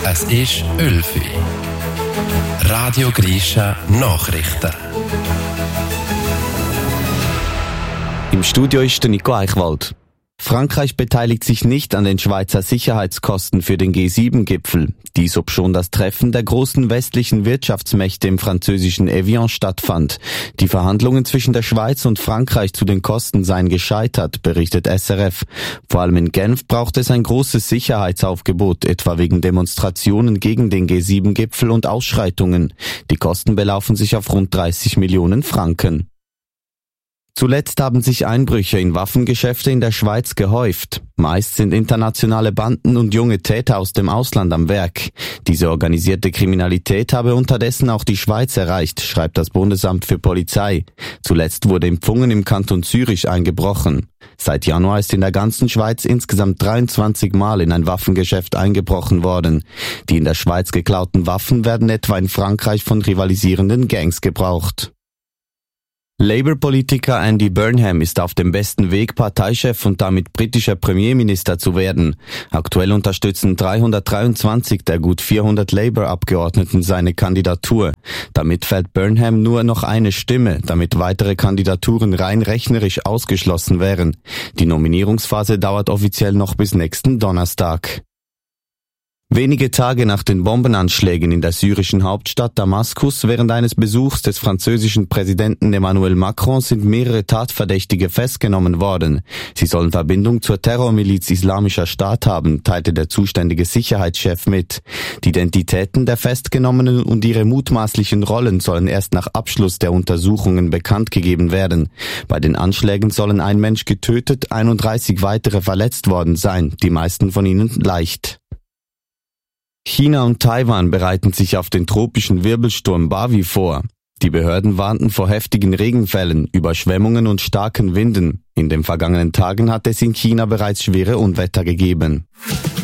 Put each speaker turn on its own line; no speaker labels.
Es ist 11 Uhr. Radio Grisha Nachrichten.
Im Studio ist der Nico Eichwald. Frankreich beteiligt sich nicht an den Schweizer Sicherheitskosten für den G7-Gipfel. Dies obschon das Treffen der großen westlichen Wirtschaftsmächte im französischen Evian stattfand. Die Verhandlungen zwischen der Schweiz und Frankreich zu den Kosten seien gescheitert, berichtet SRF. Vor allem in Genf braucht es ein großes Sicherheitsaufgebot, etwa wegen Demonstrationen gegen den G7-Gipfel und Ausschreitungen. Die Kosten belaufen sich auf rund 30 Millionen Franken. Zuletzt haben sich Einbrüche in Waffengeschäfte in der Schweiz gehäuft. Meist sind internationale Banden und junge Täter aus dem Ausland am Werk. Diese organisierte Kriminalität habe unterdessen auch die Schweiz erreicht, schreibt das Bundesamt für Polizei. Zuletzt wurde in Pfungen im Kanton Zürich eingebrochen. Seit Januar ist in der ganzen Schweiz insgesamt 23 Mal in ein Waffengeschäft eingebrochen worden. Die in der Schweiz geklauten Waffen werden etwa in Frankreich von rivalisierenden Gangs gebraucht. Labour-Politiker Andy Burnham ist auf dem besten Weg, Parteichef und damit britischer Premierminister zu werden. Aktuell unterstützen 323 der gut 400 Labour-Abgeordneten seine Kandidatur. Damit fällt Burnham nur noch eine Stimme, damit weitere Kandidaturen rein rechnerisch ausgeschlossen wären. Die Nominierungsphase dauert offiziell noch bis nächsten Donnerstag. Wenige Tage nach den Bombenanschlägen in der syrischen Hauptstadt Damaskus während eines Besuchs des französischen Präsidenten Emmanuel Macron sind mehrere Tatverdächtige festgenommen worden. Sie sollen Verbindung zur Terrormiliz Islamischer Staat haben, teilte der zuständige Sicherheitschef mit. Die Identitäten der Festgenommenen und ihre mutmaßlichen Rollen sollen erst nach Abschluss der Untersuchungen bekannt gegeben werden. Bei den Anschlägen sollen ein Mensch getötet, 31 weitere verletzt worden sein, die meisten von ihnen leicht. China und Taiwan bereiten sich auf den tropischen Wirbelsturm Bavi vor. Die Behörden warnten vor heftigen Regenfällen, Überschwemmungen und starken Winden. In den vergangenen Tagen hat es in China bereits schwere Unwetter gegeben.